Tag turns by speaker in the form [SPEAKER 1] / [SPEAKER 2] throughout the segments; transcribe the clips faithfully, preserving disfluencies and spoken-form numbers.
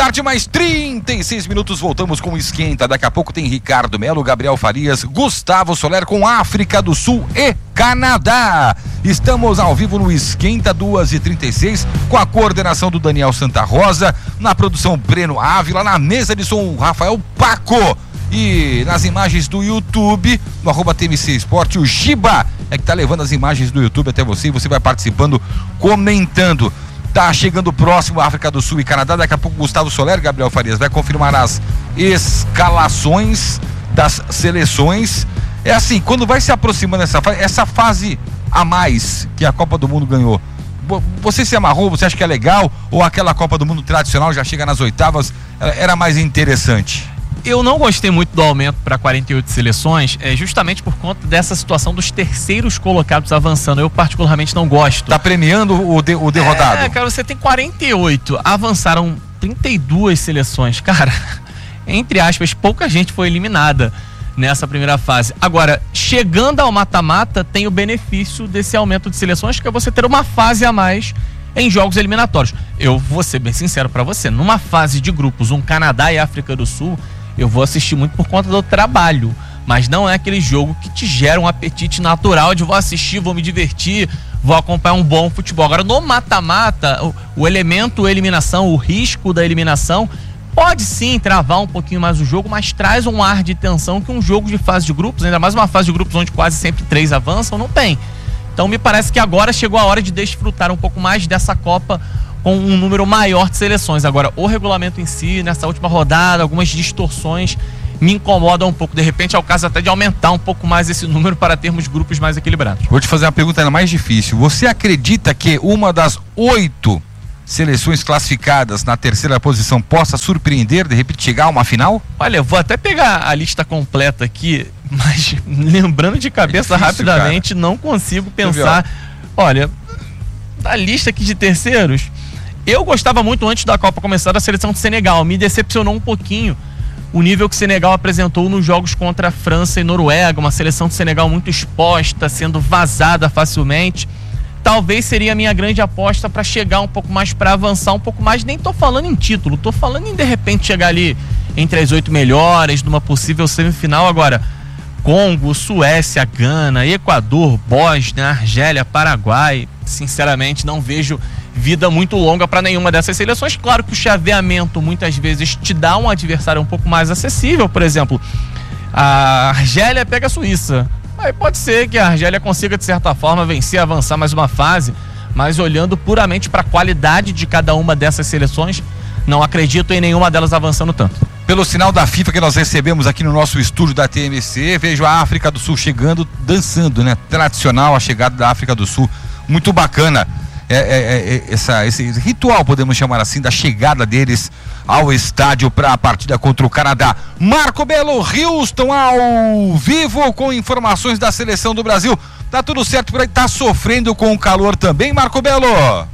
[SPEAKER 1] tarde, mais trinta e seis minutos, voltamos com o Esquenta. Daqui a pouco tem Ricardo Melo, Gabriel Farias, Gustavo Soler com África do Sul e Canadá. Estamos ao vivo no Esquenta, duas e trinta e seis, com a coordenação do Daniel Santa Rosa, na produção Breno Ávila, na mesa de som Rafael Paco. E nas imagens do YouTube, no arroba T M C Esporte, o Giba é que tá levando as imagens do YouTube até você e você vai participando, comentando. Tá chegando próximo a África do Sul e Canadá. Daqui a pouco Gustavo Soler, Gabriel Farias vai confirmar as escalações das seleções. É assim, quando vai se aproximando essa fase, essa fase a mais que a Copa do Mundo ganhou, você se amarrou? Você acha que é legal? Ou aquela Copa do Mundo tradicional já chega nas oitavas, era mais interessante?
[SPEAKER 2] Eu não gostei muito do aumento para quarenta e oito seleções, é, justamente por conta dessa situação dos terceiros colocados avançando. Eu particularmente não gosto.
[SPEAKER 1] Tá premiando o, de, o derrotado?
[SPEAKER 2] É, cara, você tem quarenta e oito, avançaram trinta e duas seleções. Cara, entre aspas, pouca gente foi eliminada nessa primeira fase. Agora, chegando ao mata-mata, tem o benefício desse aumento de seleções, que é você ter uma fase a mais em jogos eliminatórios. Eu vou ser bem sincero para você, numa fase de grupos, um Canadá e África do Sul, eu vou assistir muito por conta do trabalho, mas não é aquele jogo que te gera um apetite natural de vou assistir, vou me divertir, vou acompanhar um bom futebol. Agora, no mata-mata, o, o elemento eliminação, o risco da eliminação, pode sim travar um pouquinho mais o jogo, mas traz um ar de tensão que um jogo de fase de grupos, ainda mais uma fase de grupos onde quase sempre três avançam, não tem. Então me parece que agora chegou a hora de desfrutar um pouco mais dessa Copa com um número maior de seleções. Agora, o regulamento em si, nessa última rodada, algumas distorções me incomodam um pouco. De repente, é o caso até de aumentar um pouco mais esse número para termos grupos mais equilibrados.
[SPEAKER 1] Vou te fazer uma pergunta ainda mais difícil. Você acredita que uma das oito seleções classificadas na terceira posição possa surpreender, de repente chegar a uma final?
[SPEAKER 2] Olha, eu vou até pegar a lista completa aqui, mas lembrando de cabeça é difícil, rapidamente, cara. Não consigo pensar. Olha, da lista aqui de terceiros, eu gostava muito antes da Copa começar da seleção de Senegal. Me decepcionou um pouquinho o nível que o Senegal apresentou nos jogos contra a França e Noruega, uma seleção de Senegal muito exposta, sendo vazada facilmente. Talvez seria a minha grande aposta para chegar um pouco mais, para avançar um pouco mais. Nem tô falando em título, tô falando em de repente chegar ali entre as oito melhores numa possível semifinal. Agora, Congo, Suécia, Gana, Equador, Bósnia, Argélia, Paraguai, sinceramente não vejo vida muito longa para nenhuma dessas seleções. Claro que o chaveamento muitas vezes te dá um adversário um pouco mais acessível. Por exemplo, a Argélia pega a Suíça. Aí pode ser que a Argélia consiga, de certa forma, vencer, avançar mais uma fase, mas olhando puramente para a qualidade de cada uma dessas seleções, não acredito em nenhuma delas avançando tanto.
[SPEAKER 1] Pelo sinal da FIFA que nós recebemos aqui no nosso estúdio da T M C, vejo a África do Sul chegando, dançando, né? Tradicional a chegada da África do Sul, muito bacana. É, é, é, essa, esse ritual, podemos chamar assim, da chegada deles ao estádio para a partida contra o Canadá. Marco Belo, Houston ao vivo com informações da seleção do Brasil. Tá tudo certo por aí? Tá sofrendo com o calor também, Marco Belo?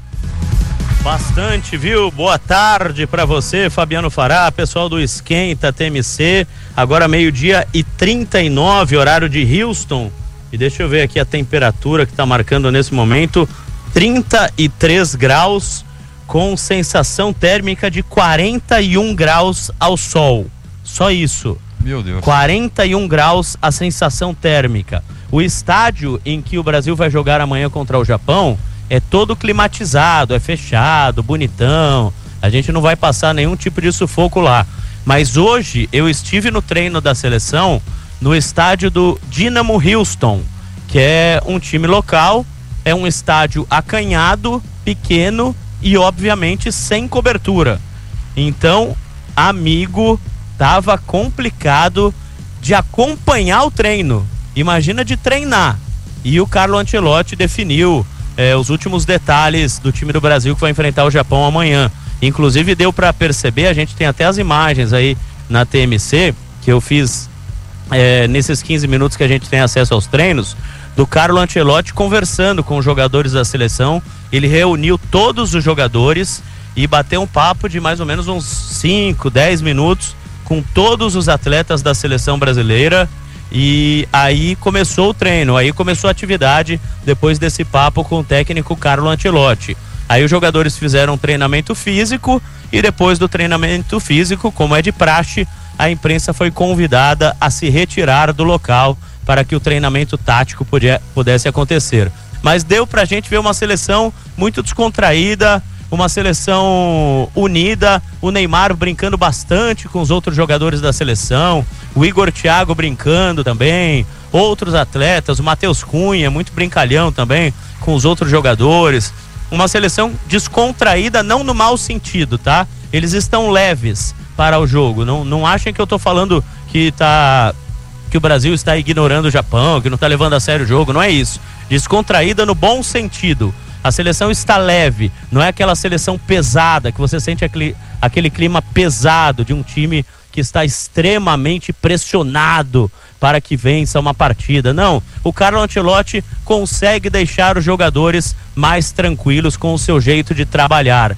[SPEAKER 3] Bastante, viu? Boa tarde para você, Fabiano Fará, pessoal do Esquenta T M C. Agora meio-dia e trinta e nove, horário de Houston. E deixa eu ver aqui a temperatura que tá marcando nesse momento. trinta e três graus, com sensação térmica de quarenta e um graus ao sol. Só isso.
[SPEAKER 1] Meu Deus.
[SPEAKER 3] quarenta e um graus a sensação térmica. O estádio em que o Brasil vai jogar amanhã contra o Japão é todo climatizado, é fechado, bonitão. A gente não vai passar nenhum tipo de sufoco lá. Mas hoje eu estive no treino da seleção no estádio do Dynamo Houston, que é um time local. É um estádio acanhado, pequeno e obviamente sem cobertura. Então, amigo, tava complicado de acompanhar o treino. Imagina de treinar. E o Carlo Ancelotti definiu eh, os últimos detalhes do time do Brasil que vai enfrentar o Japão amanhã. Inclusive deu para perceber, a gente tem até as imagens aí na T M C que eu fiz eh, nesses quinze minutos que a gente tem acesso aos treinos, do Carlo Ancelotti conversando com os jogadores da seleção. Ele reuniu todos os jogadores e bateu um papo de mais ou menos uns cinco, dez minutos com todos os atletas da seleção brasileira. E aí começou o treino, aí começou a atividade depois desse papo com o técnico Carlo Ancelotti. Aí os jogadores fizeram um treinamento físico e depois do treinamento físico, como é de praxe, a imprensa foi convidada a se retirar do local para que o treinamento tático podia, pudesse acontecer. Mas deu pra gente ver uma seleção muito descontraída, uma seleção unida, o Neymar brincando bastante com os outros jogadores da seleção, o Igor Thiago brincando também, outros atletas, o Matheus Cunha, muito brincalhão também com os outros jogadores. Uma seleção descontraída, não no mau sentido, tá? Eles estão leves para o jogo. Não, não achem que eu tô falando que, tá, que o Brasil está ignorando o Japão, que não tá levando a sério o jogo, não é isso. Descontraída no bom sentido. A seleção está leve, não é aquela seleção pesada, que você sente aquele, aquele clima pesado de um time que está extremamente pressionado para que vença uma partida. Não, o Carlo Ancelotti consegue deixar os jogadores mais tranquilos com o seu jeito de trabalhar.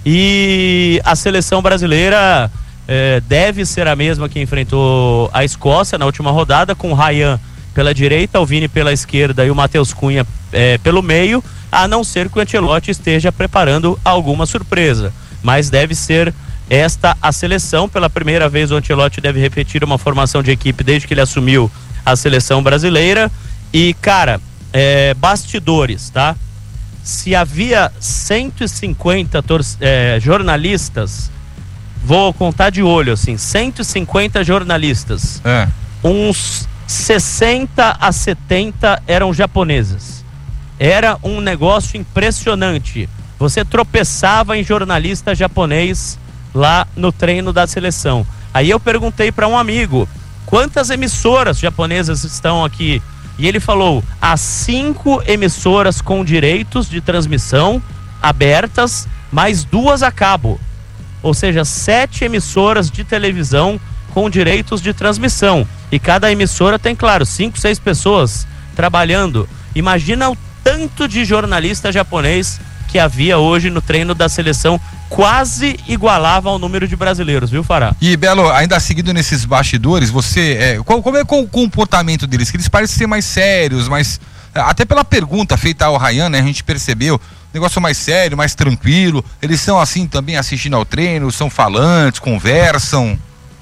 [SPEAKER 3] E a seleção brasileira eh, deve ser a mesma que enfrentou a Escócia na última rodada, com o Ryan pela direita, o Vini pela esquerda e o Matheus Cunha eh, pelo meio, a não ser que o Ancelotti esteja preparando alguma surpresa. Mas deve ser esta a seleção. Pela primeira vez o Ancelotti deve repetir uma formação de equipe desde que ele assumiu a seleção brasileira. E, cara, é, bastidores, tá? Se havia cento e cinquenta é, jornalistas, vou contar de olho, assim, cento e cinquenta jornalistas, é. uns sessenta a setenta eram japoneses. Era um negócio impressionante. Você tropeçava em jornalista japonês lá no treino da seleção. Aí eu perguntei para um amigo, quantas emissoras japonesas estão aqui? E ele falou, há cinco emissoras com direitos de transmissão abertas, mais duas a cabo. Ou seja, sete emissoras de televisão com direitos de transmissão. E cada emissora tem, claro, cinco, seis pessoas trabalhando. Imagina o tanto de jornalista japonês que havia hoje no treino da seleção, quase igualava ao número de brasileiros, viu, Fará?
[SPEAKER 1] E, Belo, ainda seguindo nesses bastidores, você, é, qual, como é o comportamento deles? Que eles parecem ser mais sérios, mais, até pela pergunta feita ao Ryan, né, a gente percebeu, negócio mais sério, mais tranquilo. Eles são assim também assistindo ao treino, são falantes, conversam?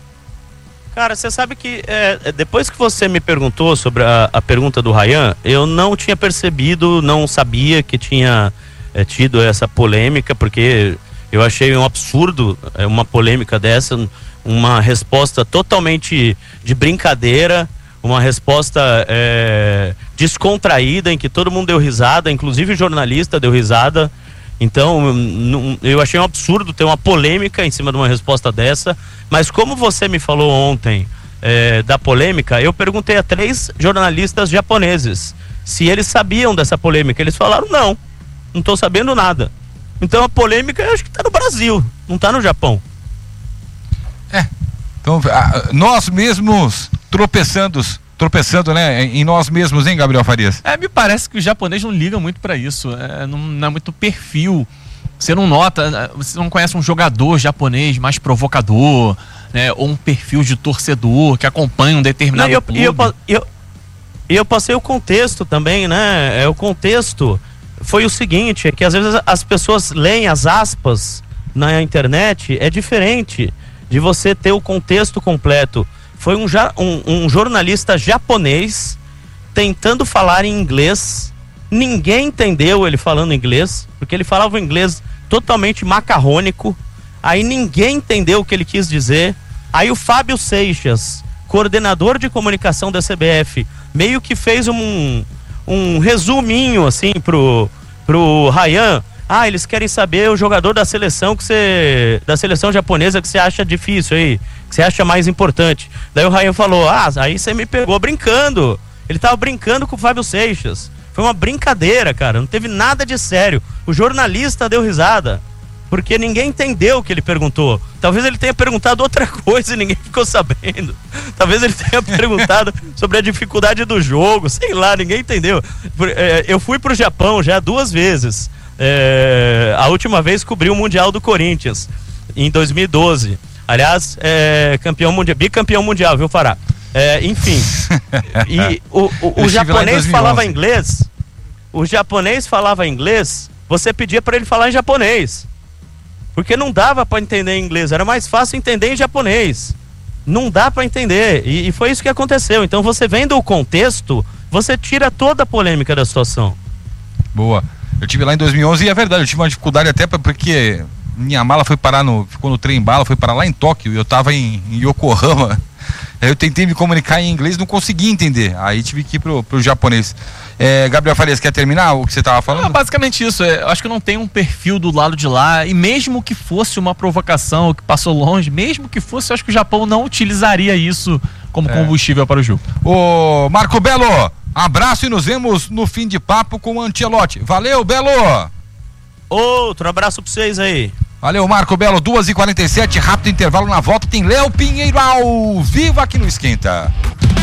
[SPEAKER 3] Cara, você sabe que é, depois que você me perguntou sobre a, a pergunta do Ryan, eu não tinha percebido, não sabia que tinha é, tido essa polêmica, porque eu achei um absurdo é, uma polêmica dessa, uma resposta totalmente de brincadeira, uma resposta é, descontraída, em que todo mundo deu risada, inclusive o jornalista deu risada. Então, eu achei um absurdo ter uma polêmica em cima de uma resposta dessa, mas como você me falou ontem é, da polêmica, eu perguntei a três jornalistas japoneses se eles sabiam dessa polêmica. Eles falaram, não, não estou sabendo nada. Então a polêmica eu acho que está no Brasil, não está no Japão.
[SPEAKER 1] É, então nós mesmos tropeçando tropeçando, né, em nós mesmos, hein, Gabriel Farias?
[SPEAKER 2] É, me parece que os japoneses não ligam muito pra isso, é, não, não é muito perfil, você não nota, você não conhece um jogador japonês mais provocador, né, ou um perfil de torcedor que acompanha um determinado
[SPEAKER 3] não, eu,
[SPEAKER 2] clube.
[SPEAKER 3] E eu, eu, eu passei o contexto também, né, é, o contexto foi o seguinte, é que às vezes as pessoas leem as aspas na internet, é diferente de você ter o contexto completo. Foi um, um, um jornalista japonês tentando falar em inglês. Ninguém entendeu ele falando inglês, porque ele falava um inglês totalmente macarrônico. Aí ninguém entendeu o que ele quis dizer. Aí o Fábio Seixas, coordenador de comunicação da C B F, meio que fez um, um resuminho assim pro, pro Ryan. Ah, eles querem saber o jogador da seleção que você, da seleção japonesa que você acha difícil aí, que você acha mais importante. Daí o Ryan falou, ah, aí você me pegou brincando. Ele tava brincando com o Fábio Seixas. Foi uma brincadeira, cara, não teve nada de sério. O jornalista deu risada, porque ninguém entendeu o que ele perguntou. Talvez ele tenha perguntado outra coisa e ninguém ficou sabendo. Talvez ele tenha perguntado sobre a dificuldade do jogo, sei lá, ninguém entendeu. Eu fui pro Japão já duas vezes. É, a última vez cobri o Mundial do Corinthians em dois mil e doze. Aliás, é, campeão mundial, bicampeão mundial, viu, Fará? É, enfim. E o, o, o japonês falava inglês. O japonês falava inglês. Você pedia para ele falar em japonês. Porque não dava para entender em inglês, era mais fácil entender em japonês. Não dá para entender, e, e foi isso que aconteceu. Então você vendo o contexto, você tira toda a polêmica da situação.
[SPEAKER 1] Boa. Eu tive lá em dois mil e onze e é verdade, eu tive uma dificuldade até pra, porque minha mala foi parar no, ficou no trem bala, foi parar lá em Tóquio, e eu tava em, em Yokohama. Aí eu tentei me comunicar em inglês, não consegui entender. Aí tive que ir pro, pro japonês. É, Gabriel Farias, quer terminar o que você tava falando?
[SPEAKER 2] Ah, basicamente isso. É, eu acho que não tem um perfil do lado de lá. E mesmo que fosse uma provocação que passou longe, mesmo que fosse, eu acho que o Japão não utilizaria isso como é. combustível para o jogo.
[SPEAKER 1] Ô, Marco Belo, abraço e nos vemos no fim de papo com o Ancelotti. Valeu, Belo!
[SPEAKER 3] Outro abraço pra vocês aí.
[SPEAKER 1] Valeu, Marco Belo, duas e quarenta e sete, rápido intervalo, na volta tem Léo Pinheiro ao vivo aqui no Esquenta.